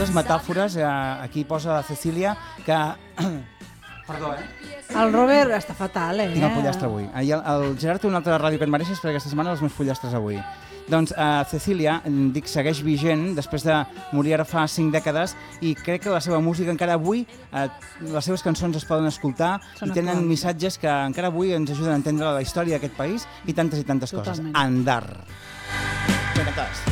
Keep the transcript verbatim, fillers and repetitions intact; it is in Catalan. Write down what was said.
moltes metàfores. Aquí posa la Cecília que... Perdó, eh? El Robert està fatal, eh? Tinc el pollastre avui. El Gerard té una altra ràdio que et mereixes perquè aquesta setmana els meus pollastres avui. Doncs uh, Cecília, dic, segueix vigent després de morir ara fa cinc dècades i crec que la seva música encara avui, uh, les seves cançons es poden escoltar i tenen missatges que encara avui ens ajuden a entendre la història d'aquest país i tantes i tantes coses. Andar. M'encantades.